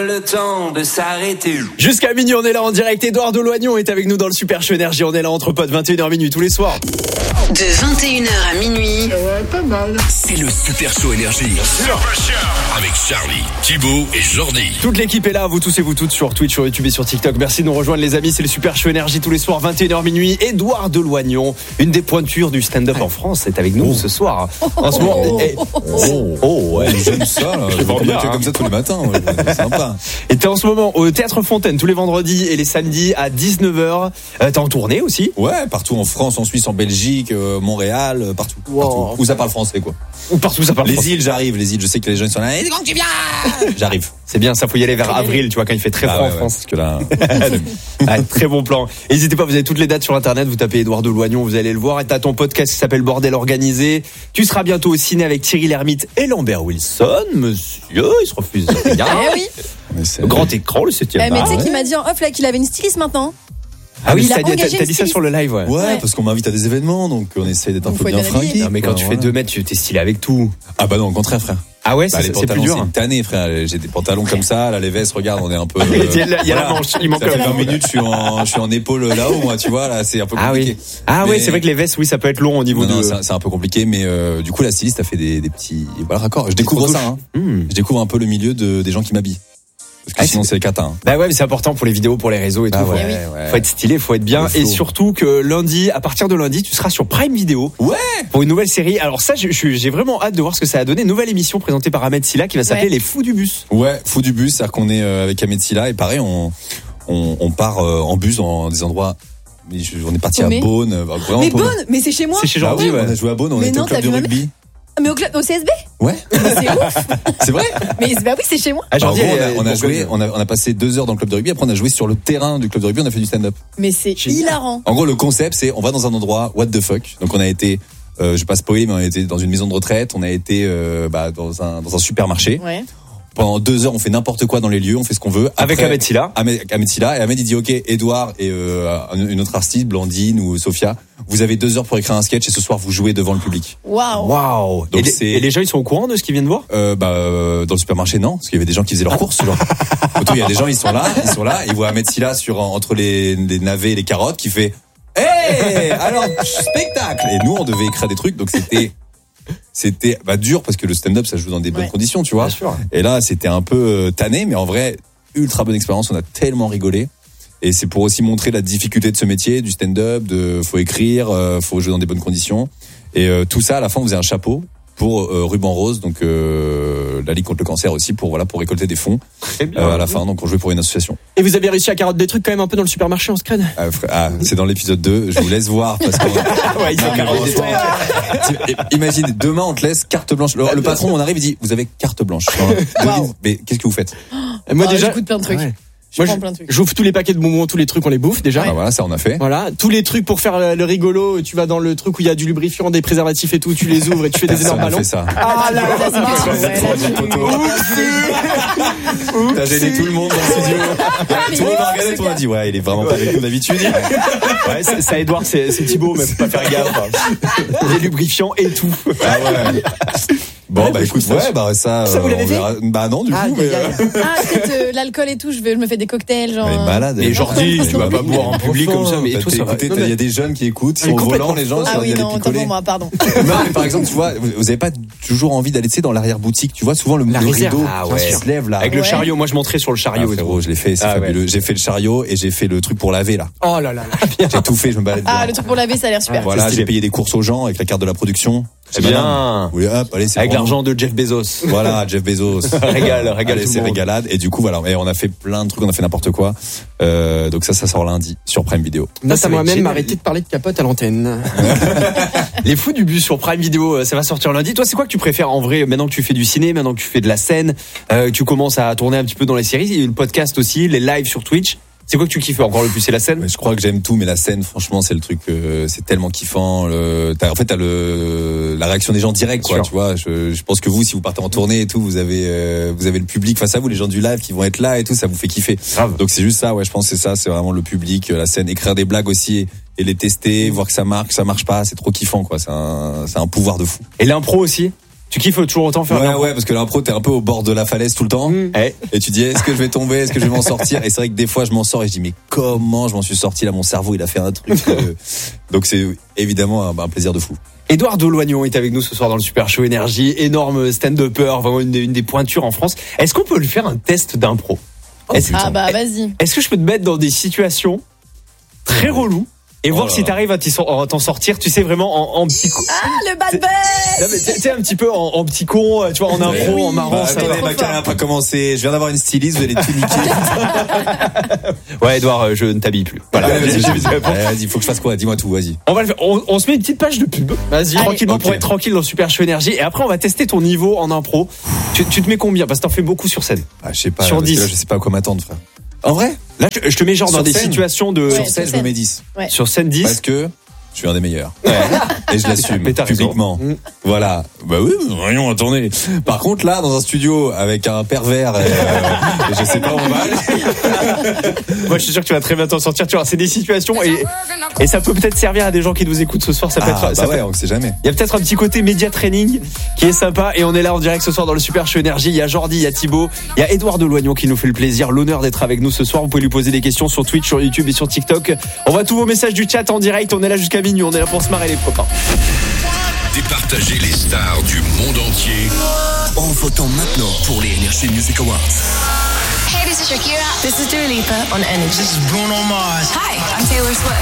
Le temps de s'arrêter. Jusqu'à minuit, on est là en direct. Édouard Deloignon est avec nous dans le Super Show Énergie. On est là entre potes, 21h minuit tous les soirs. De 21h à minuit. Pas mal. C'est le Super Show Énergie. Avec Charlie, Thibaut et Jordi. Toute l'équipe est là, vous tous et vous toutes sur Twitch, sur YouTube et sur TikTok. Merci de nous rejoindre les amis, c'est le Super Show Énergie tous les soirs, 21h minuit. Édouard Deloignon, une des pointures du stand-up en France, est avec nous ce soir. En ce moment, ouais, j'aime ça, là. Je vais bien comme ça tous les matins. Ouais. C'est sympa. Et t'es en ce moment au Théâtre Fontaine tous les vendredis et les samedis à 19h. T'es en tournée aussi? Ouais, partout en France, en Suisse, en Belgique, Montréal, partout. Wow. Partout. Où ça parle français, quoi. Ou partout ça parle les français. îles, j'arrive, les îles. Je sais que les gens ils sont là. Et quand tu viens, j'arrive. C'est bien, ça faut y aller vers avril, tu vois, quand il fait très froid en France. Parce que là, très bon plan. N'hésitez pas, vous avez toutes les dates sur internet, vous tapez Édouard Deloignon, vous allez le voir. Et t'as ton podcast qui s'appelle Bordel Organisé. Tu seras bientôt au ciné avec Thierry Lhermitte et Lambert Wilson. Monsieur, il se refuse. Oui. Grand écran, le 7e. Mais tu sais qu'il m'a dit en off là qu'il avait une styliste maintenant. Ah oui, Il a engagé t'as une dit ça styliste. sur le live, ouais. ouais, parce qu'on m'invite à des événements, donc on essaie d'être un Donc, peu faut bien être bien habillé. fringué. Non, mais quand tu fais 2 mètres, tu t'es stylé avec tout. Ah bah non, au contraire, frère. Ah ouais, Bah, les c'est plus pantalons, dur. c'est une tannée, frère. J'ai des pantalons comme ça, là, les vestes, regarde, on est un peu. Il y a la manche, il manque Ça fait la 20 manche. minutes, je suis en épaule là-haut, moi, tu vois, là, c'est un peu Ah compliqué. oui. Ah ouais, Mais- c'est vrai que les vestes, oui, ça peut être long au niveau Non, de. c'est un peu compliqué, mais du coup, la styliste a fait des petits raccords. Je découvre ça, hein. Je découvre un peu le milieu des gens qui m'habillent. Parce que sinon, c'est le cata. Hein. Bah ouais, mais c'est important pour les vidéos, pour les réseaux et tout. ouais, Faut être stylé, faut être bien. Le Et flow. surtout que lundi, à partir de lundi, tu seras sur Prime Video. Ouais. Pour une nouvelle série. Alors ça, j'ai vraiment hâte de voir ce que ça a donné. Une nouvelle émission présentée par Ahmed Silla qui va s'appeler Ouais. Les Fous du Bus. Ouais, fou du bus, c'est-à-dire qu'on est avec Ahmed Silla et pareil, on part en bus dans des endroits. On est parti à Mais- Beaune. Vraiment Mais paumé. Beaune, mais c'est chez moi. C'est chez Bah Jordi, oui, ouais. on a joué à Beaune, on Mais était non, au club t'as de vu ma rugby. Mais au CSB. Ouais, Mais c'est ouf. c'est vrai. Mais bah oui, c'est chez moi. Ah, En Jordi, gros, elle- on a joué, on a passé 2 heures dans le club de rugby. Après, on a joué sur le terrain du club de rugby. On a fait du stand-up. Mais c'est hilarant. En gros, le concept, c'est on va dans un endroit what the fuck. Donc, on a été, je vais pas spoiler, mais on a été dans une maison de retraite. On a été dans un supermarché. Ouais. Pendant 2 heures, on fait n'importe quoi dans les lieux, on fait ce qu'on veut. Avec Après, Ahmed Silla. Ahmed Silla. Et Ahmed, il dit, OK, Edouard et une autre artiste, Blandine ou Sophia, vous avez 2 heures pour écrire un sketch et ce soir, vous jouez devant le public. Waouh. Waouh. Donc Et les gens, ils sont au courant de ce qu'ils viennent de voir? Dans le supermarché, non, parce qu'il y avait des gens qui faisaient leurs courses. Genre. Autour, il y a des gens, ils sont là, ils voient Ahmed Silla entre les navets et les carottes qui fait, hey, alors, spectacle! Et nous, on devait écrire des trucs, donc c'était dur parce que le stand-up ça joue dans des bonnes conditions, tu vois. Bien sûr. Et là c'était un peu tanné, mais en vrai ultra bonne expérience, on a tellement rigolé. Et c'est pour aussi montrer la difficulté de ce métier, du stand-up, faut écrire, faut jouer dans des bonnes conditions. Et tout ça à la fin on faisait un chapeau pour Ruban Rose, donc la Ligue contre le cancer aussi pour récolter des fonds à la fin. Donc on jouait pour une association. Et vous avez réussi à carotte des trucs quand même un peu dans le supermarché en scred? C'est dans l'épisode 2, je vous laisse voir parce que Ouais, ils ont carotte des trucs. imagine, demain on te laisse carte blanche. Le patron, on arrive, il dit, vous avez carte blanche. Devine, mais qu'est-ce que vous faites? Et moi déjà, j'écoute plein de trucs. Ouais. Je Moi, prends plein de trucs. j'ouvre tous les paquets de bonbons, tous les trucs, on les bouffe déjà. Ah, voilà, ça on a fait. Voilà, tous les trucs pour faire le rigolo, tu vas dans le truc où il y a du lubrifiant, des préservatifs et tout, tu les ouvres et tu fais des Personne énormes n'a ballons. fait ça. Ah là là, Ça, c'est T'as gêné tout le monde dans le studio. Tout le monde a regardé, tout le monde a dit, ouais, il est vraiment pas avec nous d'habitude. Ouais, ça Edouard, c'est Thibaut, mais faut pas faire gaffe. Des lubrifiants et tout. Ah ouais. Bon, bah écoute, ouais, bah ça. Ça, vous l'avez fait? Bah non, du coup, mais. Peut-être l'alcool et tout, je me fais des cocktails, genre. Elle est malade. Et Jordi, tu vas pas boire en public comme ça, mais Bah, toi, ça va. écoutez, il y a des jeunes qui écoutent, ils sont au volant, les gens, Ah il oui, y a des non, autant picolés. pour moi, pardon. Non, mais par exemple, tu vois, vous avez pas toujours envie d'aller, tu sais, dans l'arrière-boutique, tu vois, souvent le réserve. rideau Ah ouais. qui se lève là. Avec le Ouais. chariot, moi je monterais sur le Ah, chariot. frérot, je l'ai fait, c'est Ah, fabuleux. J'ai fait le chariot et j'ai fait le truc pour laver là. Oh là là là. J'ai tout fait, je me balade. Ah, dedans. le truc pour laver, ça a l'air super. Voilà, c'est stylé. j'ai payé des courses aux gens avec la carte de la production. C'est bien. Oui, hop, allez, c'est Avec pour l'argent de Jeff Bezos. nous. Voilà, Jeff Bezos. Régale Allez, tout le c'est monde. régalade. Et du coup, voilà. Et on a fait plein de trucs, on a fait n'importe quoi. Donc ça sort lundi sur Prime Video. Ça va être moi-même génial. m'arrêter de parler de capote à l'antenne. Les Fous du Bus sur Prime Video, ça va sortir lundi. Toi, c'est quoi que tu préfères en vrai, maintenant que tu fais du ciné, maintenant que tu fais de la scène, tu commences à tourner un petit peu dans les séries, il y a le podcast aussi, les lives sur Twitch. C'est quoi que tu kiffes encore le plus? C'est la scène? Mais je crois que j'aime tout, mais la scène, franchement, c'est le truc, c'est tellement kiffant. T'as la réaction des gens direct, quoi. Sûr. Tu vois, je pense que vous, si vous partez en tournée et tout, vous avez le public face à vous, les gens du live qui vont être là et tout, ça vous fait kiffer. Grave. Donc c'est juste ça, ouais. Je pense que c'est ça, c'est vraiment le public, la scène, écrire des blagues aussi et les tester, voir que ça marche pas, c'est trop kiffant, quoi. C'est un pouvoir de fou. Et l'impro aussi? Tu kiffes toujours autant faire de l'impro? Ouais, parce que l'impro, t'es un peu au bord de la falaise tout le temps. Et tu dis, est-ce que je vais tomber? Est-ce que je vais m'en sortir? Et c'est vrai que des fois, je m'en sors et je dis, mais comment je m'en suis sorti là? Mon cerveau, il a fait un truc. Donc c'est évidemment un plaisir de fou. Édouard Deloignon est avec nous ce soir dans le Super Show Énergie. Énorme stand-upper, vraiment une des pointures en France. Est-ce qu'on peut lui faire un test d'impro? Ah bah vas-y. Est-ce que je peux te mettre dans des situations très reloues et voir si t'arrives à t'en sortir, tu sais, vraiment en petit con. Ah, le bad buzz. Non, mais tu sais, un petit peu en petit con, tu vois, en impro, en marrant. Attendez, ma carrière n'a pas commencé. Je viens d'avoir une styliste, vous allez tout niquer. Ouais, Edouard, je ne t'habille plus. Voilà. Vas-y, faut que je fasse quoi? Dis-moi tout, vas-y. On va le faire. On se met une petite page de pub. Vas-y, tranquillement, pour être tranquille dans le Super Show Énergie. Et après, on va tester ton niveau en impro. Tu te mets combien? Parce que t'en fais beaucoup sur scène. Je sais pas. Sur 10. Là, je sais pas à quoi m'attendre, frère. En vrai? Là, je te mets genre Sur dans des scène. situations de. Sur scène, je me mets 10. Ouais. Sur scène 10. Parce que je suis un des meilleurs. Et je l'assume Mais t'as raison. publiquement. Voilà. Bah oui, voyons, attendez. Par contre, là, dans un studio avec un pervers, je sais pas où on va aller. Moi, je suis sûr que tu vas très bien t'en sortir. Tu vois, c'est des situations et ça peut peut-être servir à des gens qui nous écoutent ce soir. Ça peut être. Bah ouais, on sait jamais. Il y a peut-être un petit côté média training qui est sympa et on est là en direct ce soir dans le Super Show Énergie. Il y a Jordi, il y a Thibaut, il y a Édouard Deloignon qui nous fait le plaisir, l'honneur d'être avec nous ce soir. Vous pouvez lui poser des questions sur Twitch, sur YouTube et sur TikTok. On voit tous vos messages du chat en direct. On est là jusqu'à minuit. On est là pour se marrer les copains. Départager les stars du monde entier en votant maintenant pour les Energy Music Awards. Hey, this is Shakira. This is Dua Lipa on Energy. This is Bruno Mars. Hi, I'm Taylor Swift.